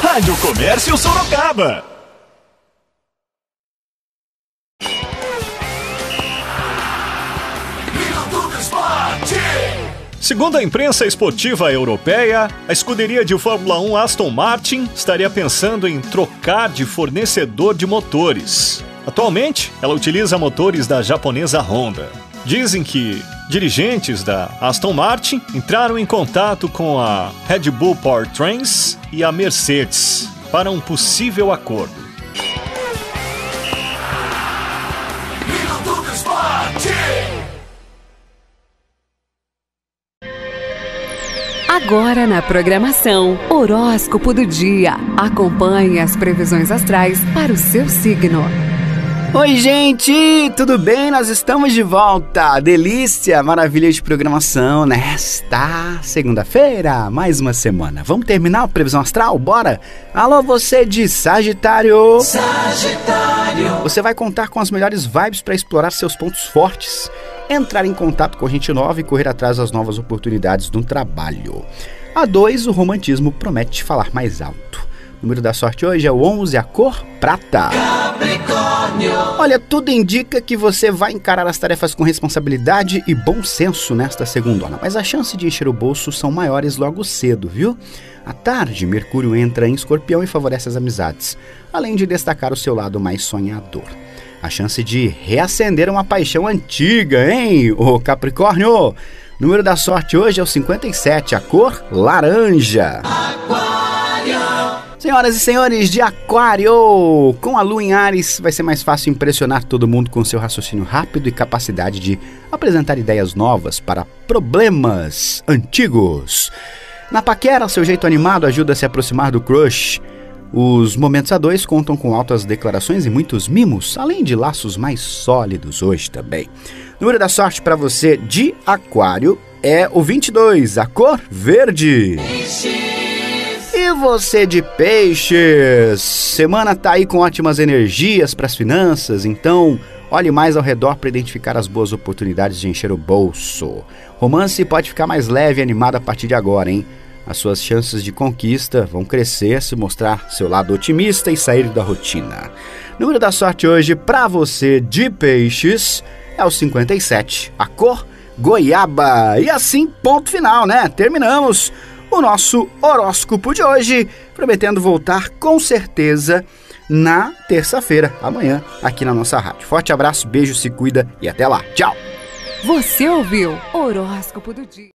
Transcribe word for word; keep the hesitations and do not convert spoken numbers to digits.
Rádio Comércio Sorocaba. Segundo a imprensa esportiva europeia, a escuderia de Fórmula um Aston Martin estaria pensando em trocar de fornecedor de motores. Atualmente, ela utiliza motores da japonesa Honda. Dizem que dirigentes da Aston Martin entraram em contato com a Red Bull Powertrains e a Mercedes para um possível acordo. Agora na programação, Horóscopo do Dia. Acompanhe as previsões astrais para o seu signo. Oi, gente, tudo bem? Nós estamos de volta. Delícia, maravilha de programação nesta segunda-feira, mais uma semana. Vamos terminar a previsão astral? Bora? Alô, você de Sagitário. Sagitário. Você vai contar com as melhores vibes para explorar seus pontos fortes, entrar em contato com gente nova e correr atrás das novas oportunidades no trabalho. A dois, o romantismo promete falar mais alto. O número da sorte hoje é o onze, a cor prata. Capricórnio. Olha, tudo indica que você vai encarar as tarefas com responsabilidade e bom senso nesta segundona, mas a chance de encher o bolso são maiores logo cedo, viu? À tarde, Mercúrio entra em Escorpião e favorece as amizades, além de destacar o seu lado mais sonhador. A chance de reacender uma paixão antiga, hein, ô Capricórnio? O número da sorte hoje é o cinquenta e sete, a cor laranja. Senhoras e senhores de Aquário, com a lua em Áries vai ser mais fácil impressionar todo mundo com seu raciocínio rápido e capacidade de apresentar ideias novas para problemas antigos. Na paquera, seu jeito animado ajuda a se aproximar do crush. Os momentos a dois contam com altas declarações e muitos mimos, além de laços mais sólidos hoje também. O número da sorte para você de Aquário é o vinte e dois, a cor verde. E você de Peixes, semana tá aí com ótimas energias para as finanças, então olhe mais ao redor para identificar as boas oportunidades de encher o bolso. Romance pode ficar mais leve e animado a partir de agora, hein? As suas chances de conquista vão crescer se mostrar seu lado otimista e sair da rotina. O número da sorte hoje para você de Peixes é o cinquenta e sete, a cor goiaba. E assim, ponto final, né? Terminamos o nosso horóscopo de hoje, prometendo voltar com certeza na terça-feira, amanhã, aqui na nossa rádio. Forte abraço, beijo, se cuida e até lá. Tchau! Você ouviu Horóscopo do Dia.